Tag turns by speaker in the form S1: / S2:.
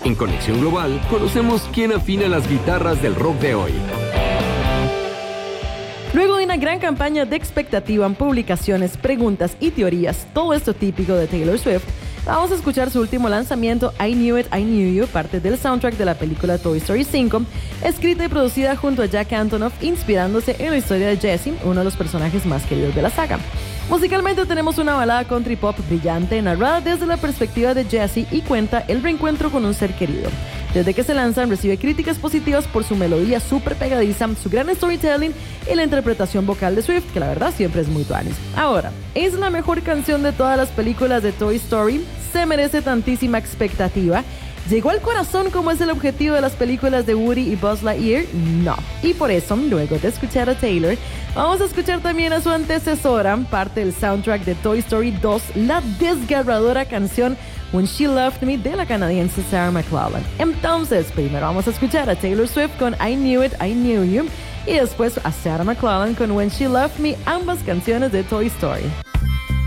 S1: En Conexión Global, conocemos quién afina las guitarras del rock de hoy.
S2: Luego de una gran campaña de expectativa en publicaciones, preguntas y teorías, todo esto típico de Taylor Swift, vamos a escuchar su último lanzamiento, I Knew It, I Knew You, parte del soundtrack de la película Toy Story 5, escrita y producida junto a Jack Antonoff, inspirándose en la historia de Jessie, uno de los personajes más queridos de la saga. Musicalmente tenemos una balada country pop brillante, narrada desde la perspectiva de Jessie y cuenta el reencuentro con un ser querido. Desde que se lanzan, recibe críticas positivas por su melodía súper pegadiza, su gran storytelling y la interpretación vocal de Swift, que la verdad siempre es muy tuanis. Ahora, ¿es la mejor canción de todas las películas de Toy Story? ¿Se merece tantísima expectativa? ¿Llegó al corazón como es el objetivo de las películas de Woody y Buzz Lightyear? No. Y por eso, luego de escuchar a Taylor, vamos a escuchar también a su antecesora, parte del soundtrack de Toy Story 2, la desgarradora canción When She Loved Me de la canadiense Sarah McLachlan. Entonces, primero vamos a escuchar a Taylor Swift con I Knew It, I Knew You, y después a Sarah McLachlan con When She Loved Me, ambas canciones de Toy Story.